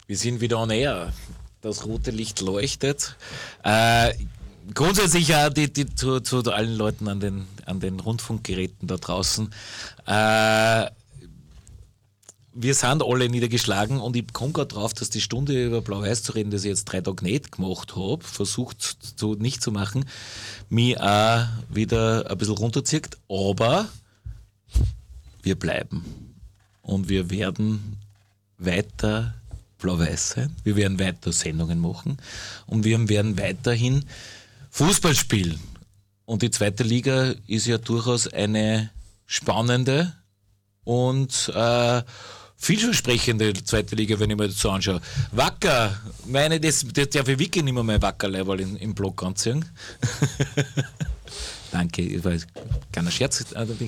Wir sind wieder on air. Das rote Licht leuchtet. Grundsätzlich ja zu allen Leuten an den Rundfunkgeräten da draußen. Wir sind alle niedergeschlagen und ich komme gerade drauf, dass die Stunde über Blau-Weiß zu reden, das ich jetzt 3 Tage nicht gemacht habe, versucht nicht zu machen, mich auch wieder ein bisschen runterzieht. Aber wir bleiben. Und wir werden weiter Blau-Weiß sein. Wir werden weiter Sendungen machen. Und wir werden weiterhin Fußball spielen. Und die zweite Liga ist ja durchaus eine spannende und vielversprechende zweite Liga, wenn ich mir das so anschaue. Wacker, das darf ich wirklich nicht mehr mein Wackerleiberl im Blog anziehen. Danke, ich weiß, keiner Scherz allerdings.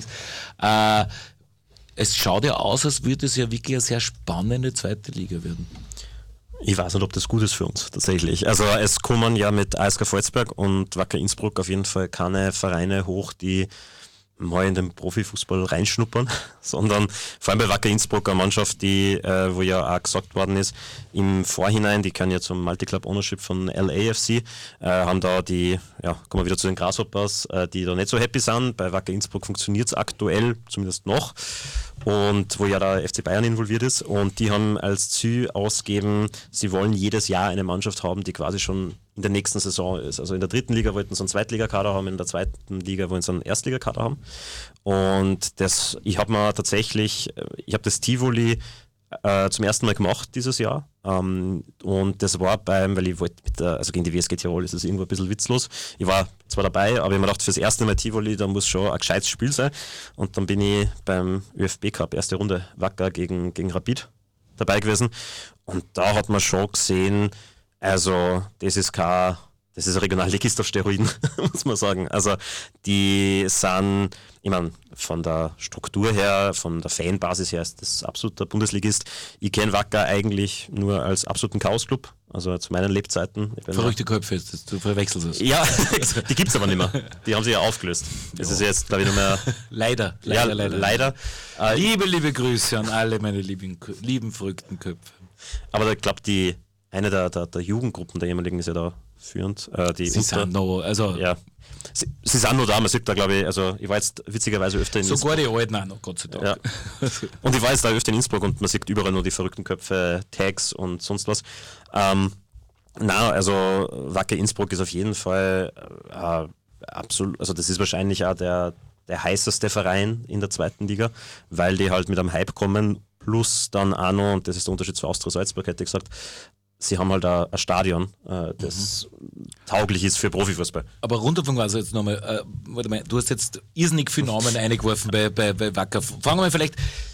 Es schaut ja aus, als würde es ja wirklich eine sehr spannende zweite Liga werden. Ich weiß nicht, ob das gut ist für uns, tatsächlich. Also es kommen ja mit ASK Volzberg und Wacker Innsbruck auf jeden Fall keine Vereine hoch, die mal in den Profifußball reinschnuppern, sondern vor allem bei Wacker Innsbruck eine Mannschaft, die, wo ja auch gesagt worden ist, im Vorhinein, die können ja zum Multiclub Ownership von LAFC, haben da kommen wir wieder zu den Grasshoppers, die da nicht so happy sind. Bei Wacker Innsbruck funktioniert es aktuell, zumindest noch, und wo ja der FC Bayern involviert ist, und die haben als Ziel ausgeben, sie wollen jedes Jahr eine Mannschaft haben, die quasi schon in der nächsten Saison ist. Also in der dritten Liga wollten sie einen Zweitligakader haben, in der zweiten Liga wollen sie einen Erstligakader haben. Und ich habe das Tivoli zum ersten Mal gemacht dieses Jahr. Und das war weil ich wollte gegen die WSG Tirol ist es irgendwo ein bisschen witzlos. Ich war zwar dabei, aber ich habe mir gedacht, fürs erste Mal Tivoli, da muss schon ein gescheites Spiel sein. Und dann bin ich beim ÖFB Cup, erste Runde, Wacker gegen Rapid dabei gewesen. Und da hat man schon gesehen, also das ist ein Regionalligist auf Steroiden, muss man sagen. Also die sind, ich meine, von der Struktur her, von der Fanbasis her ist das absoluter Bundesligist. Ich kenne Wacker eigentlich nur als absoluten Chaosclub, also zu meinen Lebzeiten. Verrückte Köpfe, du verwechselst es. Ja, die gibt es aber nicht mehr. Die haben sich ja aufgelöst. Das ist jetzt, glaube ich, nur mehr... Leider. Liebe Grüße an alle meine lieben verrückten Köpfe. Aber ich glaube, eine der Jugendgruppen der ehemaligen ist ja da führend. Sie sind noch da, man sieht da, glaube ich, also ich war jetzt witzigerweise öfter in Innsbruck. Sogar die Alten auch noch, Gott sei Dank. Ja. Und ich war jetzt da öfter in Innsbruck und man sieht überall nur die verrückten Köpfe, Tags und sonst was. Also Wacker Innsbruck ist auf jeden Fall absolut, also das ist wahrscheinlich auch der heißeste Verein in der zweiten Liga, weil die halt mit einem Hype kommen, plus dann auch noch, und das ist der Unterschied zu Austria Salzburg, hätte ich gesagt, sie haben halt ein Stadion, das tauglich ist für Profifußball. Aber rundum also jetzt nochmal, warte mal, du hast jetzt irrsinnig viele Namen eingeworfen bei Wacker. Fangen wir vielleicht